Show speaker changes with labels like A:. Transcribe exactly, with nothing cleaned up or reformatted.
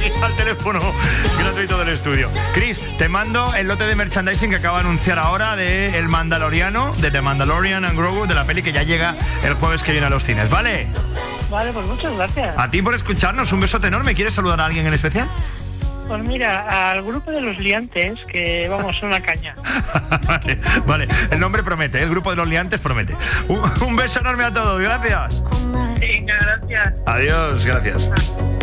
A: aquí al teléfono gratuito del estudio. Chris, te mando el lote de merchandising que acaba de anunciar ahora de El Mandaloriano, de The Mandalorian and Grogu, de la peli que ya llega el jueves que viene a los cines, ¿vale?
B: Vale, pues muchas gracias.
A: A ti por escucharnos, un besote enorme. ¿Quieres saludar a alguien en especial?
B: Pues mira, al grupo de los liantes, que vamos, son una caña.
A: vale, vale, el nombre promete, el grupo de los liantes promete. Un, un beso enorme a todos, gracias.
B: Venga, gracias.
A: Adiós, gracias.